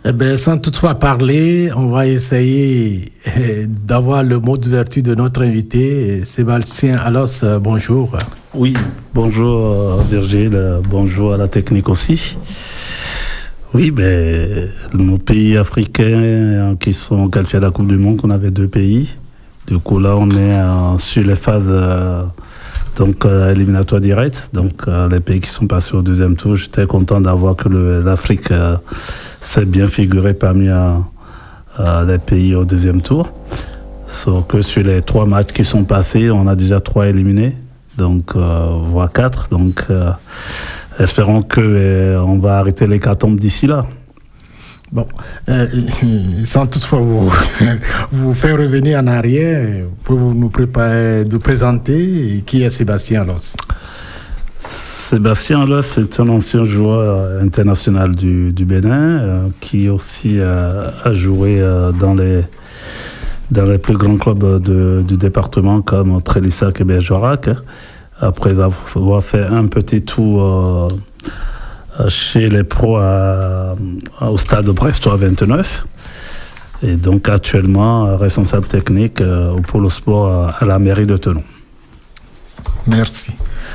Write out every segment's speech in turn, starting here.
Eh bien, sans toutefois parler, on va essayer d'avoir le mot d'ouverture de notre invité, Sébastien Alos. Bonjour. Oui, bonjour Virgile, bonjour à la technique aussi. Oui, ben, nos pays africains qui sont qualifiés à la Coupe du Monde, on avait 2 pays. Du coup, là, on est sur les phases éliminatoires directes. Donc, les pays qui sont passés au deuxième tour, j'étais content d'avoir que l'Afrique s'est bien figurée parmi les pays au deuxième tour. Sauf que sur les 3 matchs qui sont passés, on a déjà 3 éliminés, donc voire 4. Donc, espérons qu'on va arrêter l'hécatombe d'ici là. Bon, sans toutefois vous faire revenir en arrière, pouvez-vous nous présenter qui est Sébastien Alos? Sébastien Alos, c'est un ancien joueur international du Bénin qui aussi a joué dans les plus grands clubs du département comme Trélissac et Bergerac. Après avoir fait un petit tour chez les pros au stade Brestois 29. Et donc actuellement responsable technique au pôle sport à la mairie de Thonon. Merci.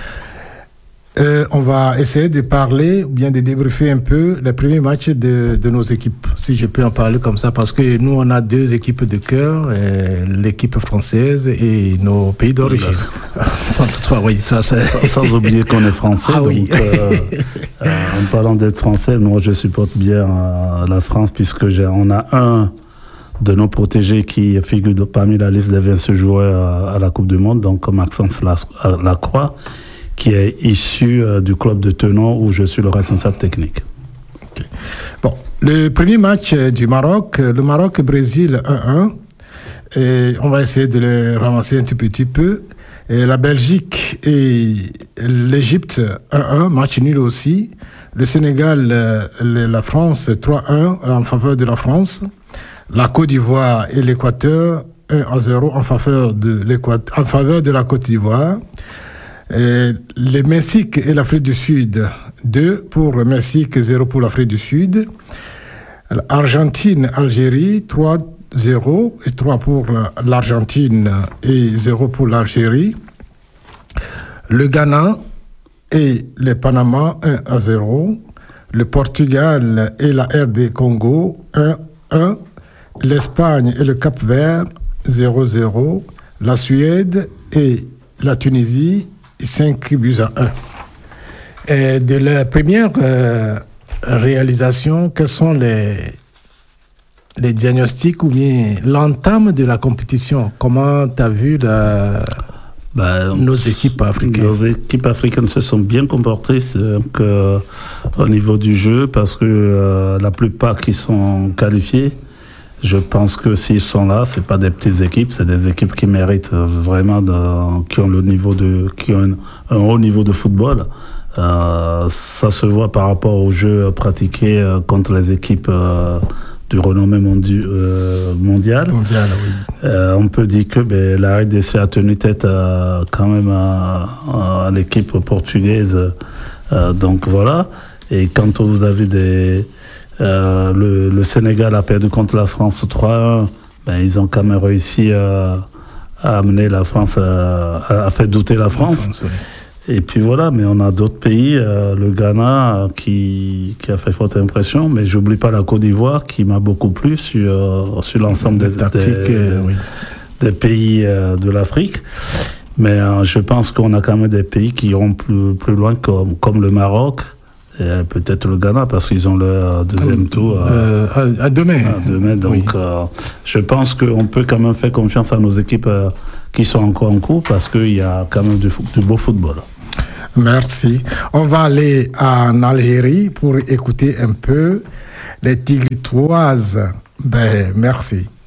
On va essayer de parler ou bien de débriefer un peu les premiers matchs de nos équipes, si je peux en parler comme ça, parce que nous on a 2 équipes de cœur, l'équipe française et nos pays d'origine. Sans toutefois, oui, ça c'est... Sans oublier qu'on est français. Ah, oui. Donc, en parlant d'être français, moi je supporte bien la France puisque on a un de nos protégés qui figure parmi la liste des 20 joueurs à la Coupe du Monde, donc Maxence Lacroix, qui est issu du club de Thonon où je suis le responsable technique. Okay. Bon, le premier match du Maroc, le Maroc-Brésil 1-1, et on va essayer de le ramasser un tout petit peu. Et la Belgique et l'Égypte 1-1, match nul aussi. Le Sénégal, la France 3-1 en faveur de la France. La Côte d'Ivoire et l'Équateur 1-0 en faveur de la Côte d'Ivoire. Le Mexique et l'Afrique du Sud, 2 pour le Mexique, 0 pour l'Afrique du Sud. Argentine, Algérie, 3-0 et 3 pour l'Argentine et 0 pour l'Algérie. Le Ghana et le Panama, 1-0. Le Portugal et la RD Congo, 1-1. L'Espagne et le Cap-Vert, 0-0. La Suède et la Tunisie, 5-1. Et de la première réalisation, quels sont les diagnostics ou bien l'entame de la compétition? Comment tu as vu nos équipes africaines? Nos équipes africaines se sont bien comportées au niveau du jeu parce que la plupart qui sont qualifiés, je pense que s'ils sont là, c'est pas des petites équipes, c'est des équipes qui méritent vraiment, qui ont un haut niveau de football. Ça se voit par rapport au jeu pratiqué contre les équipes du renommée mondial. Oui. On peut dire que la RDC a tenu tête quand même à l'équipe portugaise. Donc voilà. Et quand vous avez le Sénégal a perdu contre la France 3-1, ils ont quand même réussi à amener la France, à faire douter la France. Oui. Et puis voilà, mais on a d'autres pays, le Ghana qui a fait forte impression, mais j'oublie pas la Côte d'Ivoire qui m'a beaucoup plu sur l'ensemble des pays de l'Afrique. Mais je pense qu'on a quand même des pays qui iront plus loin comme le Maroc. Et peut-être le Ghana parce qu'ils ont leur deuxième tour à demain. Donc je pense qu'on peut quand même faire confiance à nos équipes qui sont encore en cours parce qu'il y a quand même du beau football. Merci. On va aller en Algérie pour écouter un peu les Tigritoises. Merci.